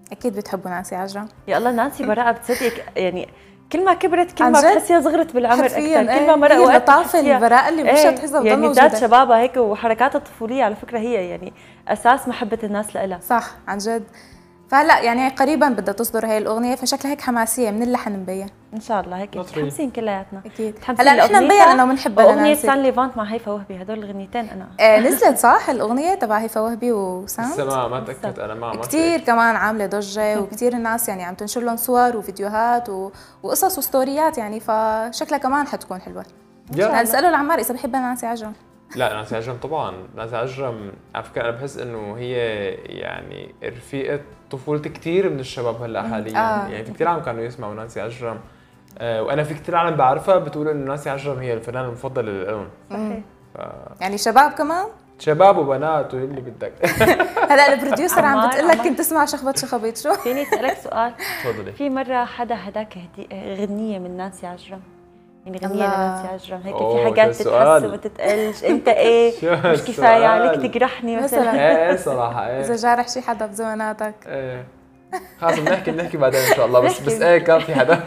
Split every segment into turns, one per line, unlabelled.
اكيد بتحبوا نانسي عجرم.
يا الله نانسي براءة بتصدق يعني كل ما كبرت كل ما بتحسيها صغرت بالعمر اكثر، كل ما مرق وقت
اللطافه البراءه اللي بمشها تحسها بتضل
يعني
موجوده.
ذات شبابها هيك، وحركاتها الطفوليه على فكره هي يعني اساس محبه الناس لها.
صح عن جد. فهلا يعني قريبا بدها تصدر هي الاغنيه، فشكلها هيك حماسيه من اللحن مبين.
ان شاء الله هيك متحمسين كلياتنا.
اكيد. هلا نحن مبين انه بنحبها.
اغنيه سان ليفانت مع هيفا وهبي، هدول الغنيتين انا
نزلت صح الاغنيه تبع هيفا وهبي وساند؟
لسه ما تاكدت انا. ما
كثير كمان عامله ضجه، وكثير الناس يعني عم تنشر لهم صور وفيديوهات وقصص وستوريات يعني، فشكلها كمان حتكون حلوه. نساله لعمار اذا بحبها نانسي عجرم.
لا نانسي عجرم طبعا. نانسي عجرم على فكره انا بحس انه هي يعني رفيقه طفوله كثير من الشباب هلا حاليا. يعني في كثير عالم كانوا يسمعوا نانسي عجرم، وانا في كثير عالم بعرفها بتقول انه نانسي عجرم هي الفنانه المفضله لهم.
صحيح.
يعني شباب كمان؟
شباب وبنات واللي بدك.
هلا البروديوسر عم بتقول لك كنت تسمع شخبط شخبيط شو؟
فيني اسالك سؤال؟
تفضلي.
في مره حدا هداك غنيه من نانسي عجرم، يعني غنية لنانسي عجرم هيك في حاجات تتحس وما تتقلش، انت ايه مش كفايه عليك تجرحني مثلا؟
ايه صراحه ايه
اذا جارح شي حدا بزماناتك.
ايه خلص بنحكي بعدين ان شاء الله. بس ايه كان في حدا.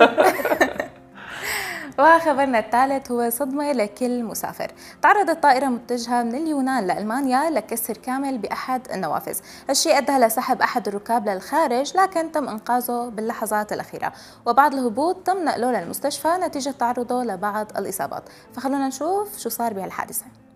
وخبرنا الثالث هو صدمة لكل مسافر. تعرضت طائرة متجهة من اليونان لألمانيا لكسر كامل بأحد النوافذ. الشيء أدى لسحب أحد الركاب للخارج، لكن تم إنقاذه باللحظات الأخيرة، وبعد الهبوط تم نقله للمستشفى نتيجة تعرضه لبعض الإصابات. فخلونا نشوف شو صار بهالحادثة.